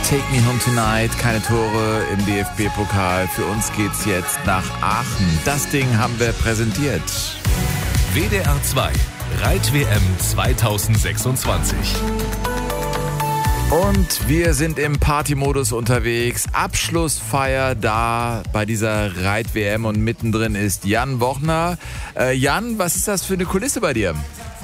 Take Me Home Tonight, keine Tore im DFB-Pokal. Für uns geht's jetzt nach Aachen. Das Ding haben wir präsentiert. WDR 2, Reit-WM 2026. Und wir sind im Partymodus unterwegs. Abschlussfeier da bei dieser Reit-WM und mittendrin ist Jan Wochner. Jan, was ist das für eine Kulisse bei dir?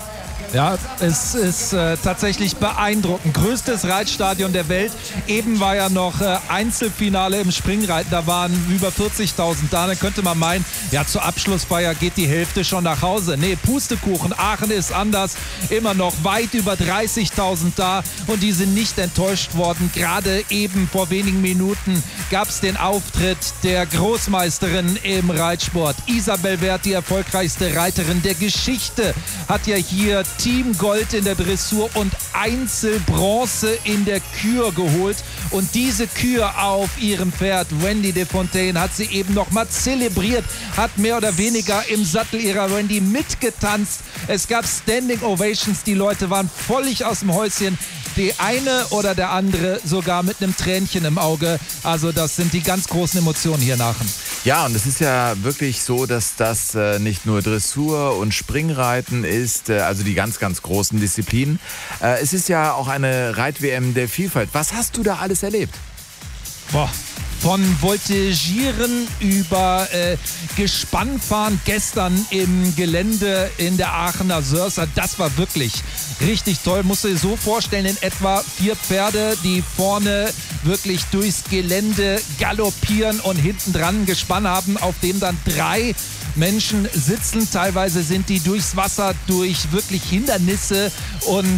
Ja, es ist tatsächlich beeindruckend. Größtes Reitstadion der Welt. Eben war ja noch Einzelfinale im Springreiten. Da waren über 40.000 da. Dann könnte man meinen, ja, zur Abschlussfeier geht die Hälfte schon nach Hause. Nee, Pustekuchen. Aachen ist anders. Immer noch weit über 30.000 da. Und die sind nicht enttäuscht worden. Gerade eben vor wenigen Minuten gab es den Auftritt der Großmeisterin im Reitsport. Isabel Werth, die erfolgreichste Reiterin der Geschichte, hat ja hier Team Gold in der Dressur und Einzelbronze in der Kür geholt. Und diese Kür auf ihrem Pferd, Wendy de Fontaine, hat sie eben nochmal zelebriert, hat mehr oder weniger im Sattel ihrer Wendy mitgetanzt. Es gab Standing Ovations, die Leute waren völlig aus dem Häuschen. Die eine oder der andere sogar mit einem Tränchen im Auge. Also das sind die ganz großen Emotionen hier in Aachen. Ja, und es ist ja wirklich so, dass das nicht nur Dressur und Springreiten ist, also die ganz, ganz großen Disziplinen. Es ist ja auch eine Reit-WM der Vielfalt. Was hast du da alles erlebt? Boah. Von Voltigieren über Gespannfahren gestern im Gelände in der Aachener Sörsa. Das war wirklich richtig toll. Musst du dir so vorstellen, in etwa 4 Pferde, die vorne wirklich durchs Gelände galoppieren und hinten dran ein Gespann haben, auf dem dann 3 Menschen sitzen. Teilweise sind die durchs Wasser, durch wirklich Hindernisse und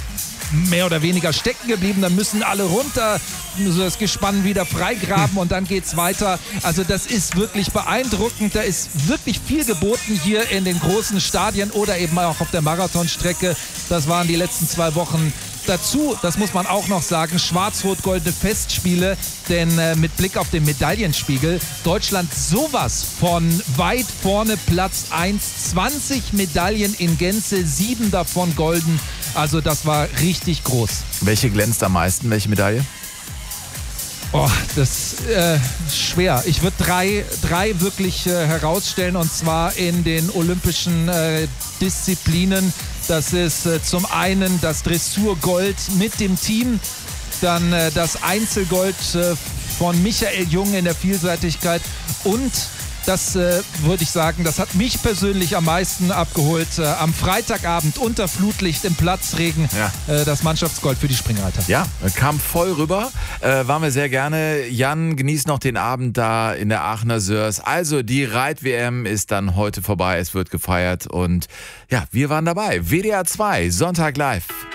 mehr oder weniger stecken geblieben, dann müssen alle runter, so das Gespann wieder freigraben und dann geht's weiter. Also das ist wirklich beeindruckend, da ist wirklich viel geboten hier in den großen Stadien oder eben auch auf der Marathonstrecke. Das waren die letzten 2 Wochen. Dazu, das muss man auch noch sagen, schwarz-rot-goldene Festspiele, denn mit Blick auf den Medaillenspiegel, Deutschland sowas von weit vorne, Platz 1, 20 Medaillen in Gänze, 7 davon golden, also das war richtig groß. Welche glänzt am meisten, welche Medaille? Oh, das ist schwer. Ich würde drei wirklich herausstellen, und zwar in den olympischen Disziplinen. Das ist zum einen das Dressurgold mit dem Team, dann das Einzelgold von Michael Jung in der Vielseitigkeit und das würde ich sagen, das hat mich persönlich am meisten abgeholt. Am Freitagabend unter Flutlicht im Platzregen, ja. Das Mannschaftsgold für die Springreiter. Ja, kam voll rüber, waren wir sehr gerne. Jan, genießt noch den Abend da in der Aachener Sörs. Also die Reit-WM ist dann heute vorbei, es wird gefeiert und ja, wir waren dabei. WDR 2, Sonntag live.